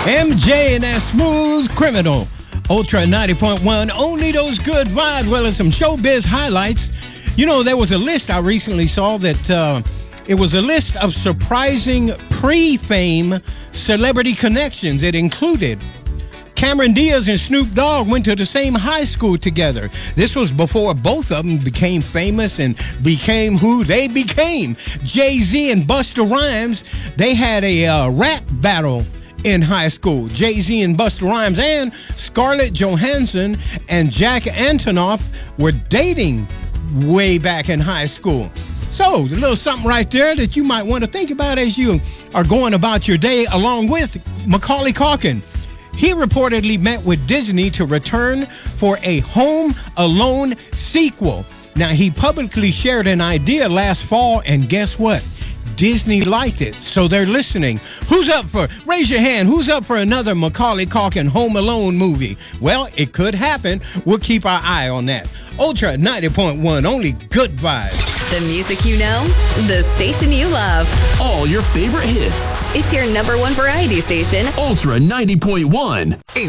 MJ and that Smooth Criminal. Ultra 90.1, only those good vibes. Well, as some showbiz highlights. You know, there was a list I recently saw that it was a list of surprising pre-fame celebrity connections. It included Cameron Diaz and Snoop Dogg went to the same high school together. This was before both of them became famous and became who they became. Jay-Z and Busta Rhymes, they had a rap battle in high school. Jay-Z and Busta Rhymes and Scarlett Johansson and Jack Antonoff were dating way back in high school. So, a little something right there that you might want to think about as you are going about your day, along with Macaulay Culkin. He reportedly met with Disney to return for a Home Alone sequel. Now, he publicly shared an idea last fall, and guess what? Disney liked it, so they're listening. Raise your hand, who's up for another Macaulay Culkin Home Alone movie? Well, it could happen. We'll keep our eye on that. Ultra 90.1, only good vibes. The music you know, the station you love. All your favorite hits. It's your number one variety station. Ultra 90.1.